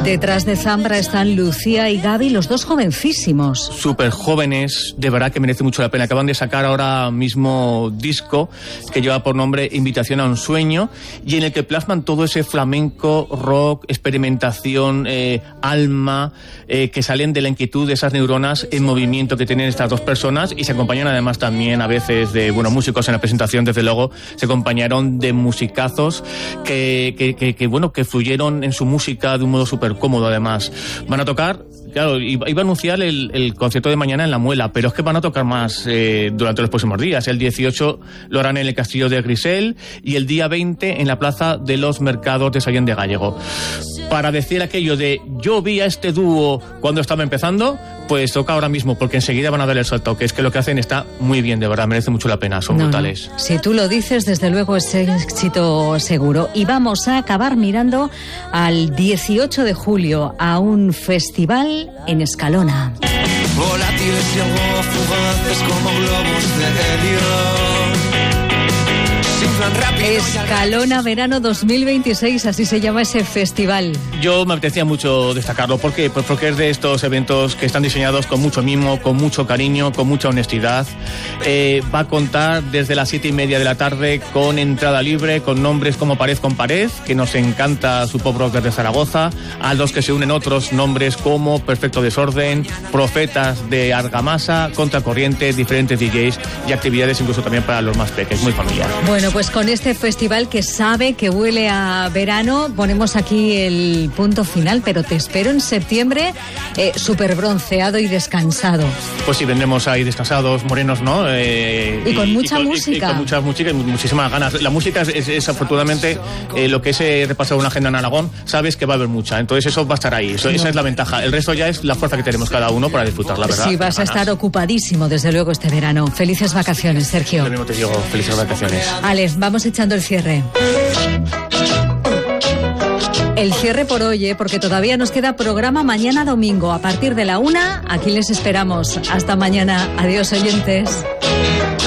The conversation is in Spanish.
Detrás de Zambra están Lucía y Gaby, los dos jovencísimos. Súper jóvenes, de verdad que merece mucho la pena. Acaban de sacar ahora mismo disco que lleva por nombre Invitación a un sueño, y en el que plasman todo ese flamenco, rock, experimentación, alma, que salen de la inquietud de esas neuronas en movimiento que tienen estas dos personas, y se acompañan además también a veces de músicos en la presentación. Desde luego se acompañaron de musicazos que fluyeron en su música de un modo súper cómodo. Además van a tocar, claro, iba a anunciar el concierto de mañana en La Muela, pero es que van a tocar más durante los próximos días. El 18 lo harán en el Castillo de Grisel y el día 20 en la Plaza de los Mercados de Sallén de Gállego. Para decir aquello de yo vi a este dúo cuando estaba empezando, pues toca ahora mismo, porque enseguida van a dar el salto, que es que lo que hacen está muy bien, de verdad, merece mucho la pena, son brutales. No. Si tú lo dices, desde luego es éxito seguro. Y vamos a acabar mirando al 18 de julio, a un festival en Escalona. Volátiles y algo fugaces como globos de helio. Escalona Verano 2026, así se llama ese festival. Yo me apetecía mucho destacarlo, ¿por qué? Pues porque es de estos eventos que están diseñados con mucho mimo, con mucho cariño, con mucha honestidad. Va a contar desde las 7:30 de la tarde con entrada libre, con nombres como Pared con Pared, que nos encanta su pop rock desde Zaragoza, a los que se unen otros nombres como Perfecto Desorden, Profetas de Argamasa, Contracorriente, diferentes DJs y actividades incluso también para los más pequeños, muy familiar. Bueno, pues con este festival que sabe que huele a verano, ponemos aquí el punto final, pero te espero en septiembre súper bronceado y descansado. Pues sí, vendremos ahí descansados, morenos, ¿no? Y con mucha música. Y con mucha música y muchísimas ganas. La música es afortunadamente lo que es repasar una agenda en Aragón, sabes que va a haber mucha, entonces eso va a estar ahí, esa es la ventaja. El resto ya es la fuerza que tenemos cada uno para disfrutar, la verdad. Sí, vas a estar ocupadísimo desde luego este verano. Felices vacaciones, Sergio. Lo mismo te digo, felices vacaciones. Ale, vamos echando el cierre. El cierre por hoy, porque todavía nos queda programa mañana domingo. A partir de la 1, aquí les esperamos. Hasta mañana. Adiós, oyentes.